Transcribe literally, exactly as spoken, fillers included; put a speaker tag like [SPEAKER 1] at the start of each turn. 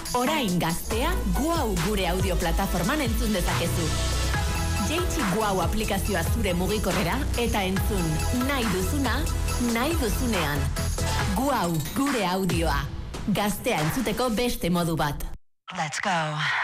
[SPEAKER 1] Orain gaztea Guau gure audio plataforman entzun dezakezu. Jeitsi Guau aplikazioa zure mugikorrera eta entzun nahi duzuna, nahi duzunean. Guau gure audioa. Gaztea entzuteko beste modu bat.
[SPEAKER 2] Let's go.